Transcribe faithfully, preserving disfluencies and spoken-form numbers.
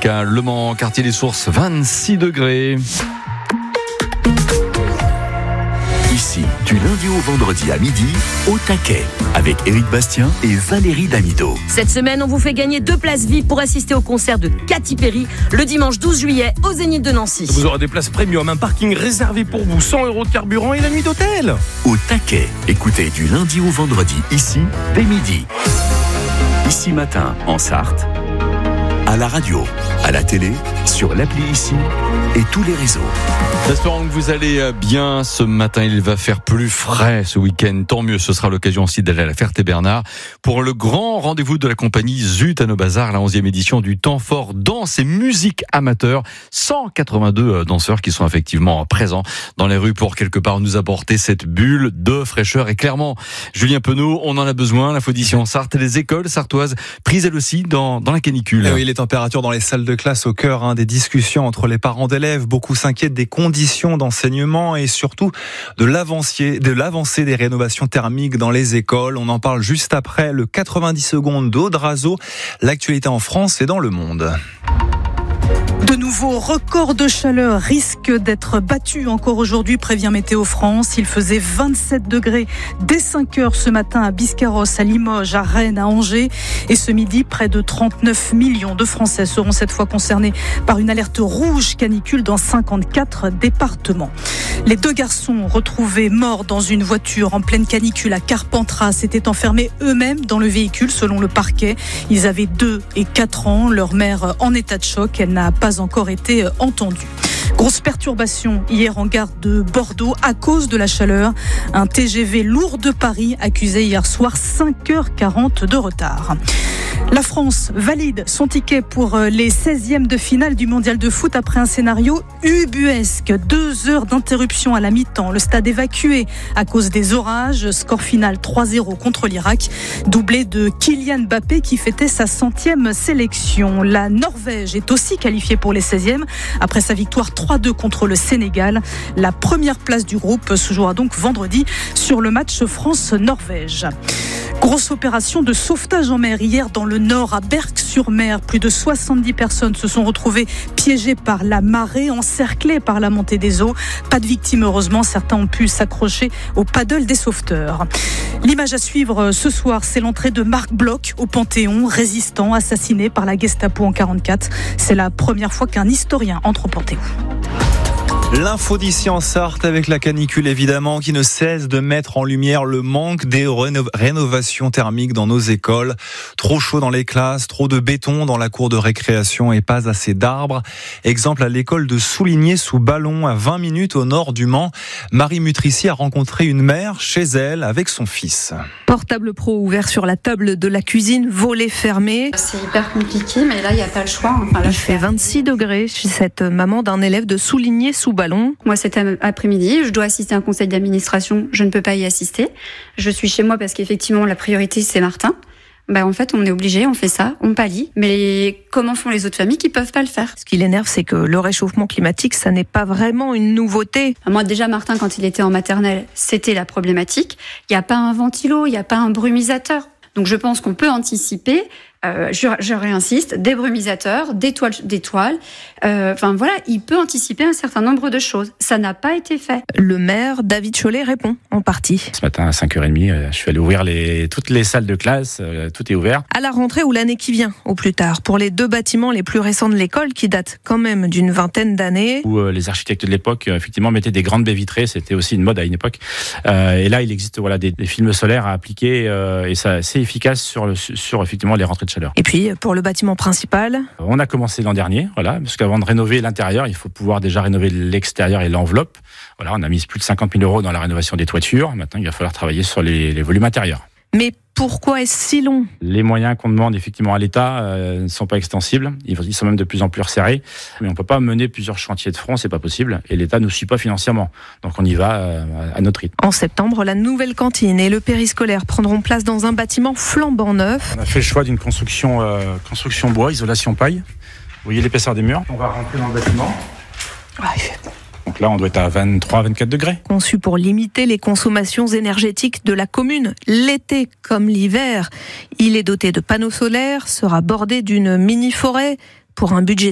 trafic à Le Mans, quartier des Sources, vingt-six degrés. Ici, du lundi au vendredi à midi, au taquet, avec Éric Bastien et Valérie Damido. Cette semaine, on vous fait gagner deux places V I P pour assister au concert de Katy Perry le dimanche douze juillet au Zénith de Nancy. Vous aurez des places premium, un parking réservé pour vous, cent euros de carburant et la nuit d'hôtel. Au taquet, écoutez du lundi au vendredi, ici, dès midi. Ici matin, en Sarthe, à la radio, à la télé, sur l'appli Ici et tous les réseaux. Espérons que vous allez bien ce matin. Il va faire plus frais ce week-end. Tant mieux, ce sera l'occasion aussi d'aller à la Ferté-Bernard pour le grand rendez-vous de la compagnie Zut à nos bazars, la onzième édition du temps fort danse et musique amateur. cent quatre-vingt-deux danseurs qui sont effectivement présents dans les rues pour quelque part nous apporter cette bulle de fraîcheur. Et clairement, Julien Penaud, on en a besoin. L'info d'ici en Sarthe et les écoles sartoises prises elles aussi dans, dans la canicule. Et oui, les températures dans les salles de classe au cœur hein, des discussions entre les parents d'élèves. Beaucoup s'inquiètent des conditions d'enseignement et surtout de l'avancée, de l'avancée des rénovations thermiques dans les écoles. On en parle juste après le quatre-vingt-dix secondes d'Aude Razo. L'actualité en France et dans le monde. De nouveaux records de chaleur risquent d'être battus encore aujourd'hui, prévient Météo France. Il faisait vingt-sept degrés dès cinq heures ce matin à Biscarrosse, à Limoges, à Rennes, à Angers. Et ce midi, près de trente-neuf millions de Français seront cette fois concernés par une alerte rouge canicule dans cinquante-quatre départements. Les deux garçons retrouvés morts dans une voiture en pleine canicule à Carpentras s'étaient enfermés eux-mêmes dans le véhicule selon le parquet. Ils avaient deux et quatre ans. Leur mère en état de choc. Elle n'a pas encore été entendue. Grosse perturbation hier en gare de Bordeaux à cause de la chaleur. Un T G V lourd de Paris accusé hier soir cinq heures quarante de retard. La France valide son ticket pour les seizièmes de finale du mondial de foot après un scénario ubuesque. Deux heures d'interruption à la mi-temps. Le stade évacué à cause des orages. Score final trois zéro contre l'Irak. Doublé de Kylian Mbappé qui fêtait sa centième sélection. La Norvège est aussi qualifiée pour les seizièmes après sa victoire trois deux contre le Sénégal. La première place du groupe se jouera donc vendredi sur le match France-Norvège. Grosse opération de sauvetage en mer hier dans le nord à Berck-sur-Mer. Plus de soixante-dix personnes se sont retrouvées piégées par la marée, encerclées par la montée des eaux. Pas de victimes heureusement, certains ont pu s'accrocher au paddle des sauveteurs. L'image à suivre ce soir, c'est l'entrée de Marc Bloch au Panthéon, résistant assassiné par la Gestapo en quarante-quatre. C'est la première fois qu'un historien entre au Panthéon. L'info d'ici en Sarthe avec la canicule évidemment qui ne cesse de mettre en lumière le manque des réno- rénovations thermiques dans nos écoles. Trop chaud dans les classes, trop de béton dans la cour de récréation et pas assez d'arbres. Exemple à l'école de Souligné sous Ballon à vingt minutes au nord du Mans. Marie Mutrici a rencontré une mère chez elle avec son fils. Portable pro ouvert sur la table de la cuisine, volet fermé. C'est hyper compliqué mais là il n'y a pas le choix. Enfin, là, Il fait vingt-six degrés chez cette maman d'un élève de Souligné sous Ballon. Moi, cet après-midi, je dois assister à un conseil d'administration. Je ne peux pas y assister. Je suis chez moi parce qu'effectivement, la priorité, c'est Martin. Ben, en fait, on est obligé, on fait ça, on pallie. Mais comment font les autres familles qui peuvent pas le faire? Ce qui l'énerve, c'est que le réchauffement climatique, ça n'est pas vraiment une nouveauté. Moi, déjà, Martin, quand il était en maternelle, c'était la problématique. Il n'y a pas un ventilo, il n'y a pas un brumisateur. Donc, je pense qu'on peut anticiper. Euh, je, je réinsiste, des brumisateurs, des toiles, des toiles. Euh, enfin voilà, il peut anticiper un certain nombre de choses. Ça n'a pas été fait. Le maire David Chollet répond en partie. Ce matin à cinq heures trente, euh, je suis allé ouvrir les, toutes les salles de classe, euh, tout est ouvert. À la rentrée ou l'année qui vient, au plus tard, pour les deux bâtiments les plus récents de l'école, qui datent quand même d'une vingtaine d'années. Où euh, les architectes de l'époque, euh, effectivement, mettaient des grandes baies vitrées, c'était aussi une mode à une époque. Euh, et là, il existe voilà des, des films solaires à appliquer euh, et ça c'est efficace sur le sur effectivement les rentrées de chaleur. Et puis pour le bâtiment principal, on a commencé l'an dernier, voilà, parce qu'avant de rénover l'intérieur, il faut pouvoir déjà rénover l'extérieur et l'enveloppe. Voilà, on a mis plus de cinquante mille euros dans la rénovation des toitures. Maintenant, il va falloir travailler sur les, les volumes intérieurs. Mais pourquoi est-ce si long ? Les moyens qu'on demande effectivement à l'État euh, ne sont pas extensibles. Ils sont même de plus en plus resserrés. Mais on ne peut pas mener plusieurs chantiers de front, c'est pas possible. Et l'État ne nous suit pas financièrement. Donc on y va euh, à notre rythme. En septembre, la nouvelle cantine et le périscolaire prendront place dans un bâtiment flambant neuf. On a fait le choix d'une construction, euh, construction bois, isolation paille. Vous voyez l'épaisseur des murs. On va rentrer dans le bâtiment. Ah, il fait bon. Donc là, on doit être à vingt-trois à vingt-quatre degrés. Conçu pour limiter les consommations énergétiques de la commune, l'été comme l'hiver. Il est doté de panneaux solaires, sera bordé d'une mini-forêt pour un budget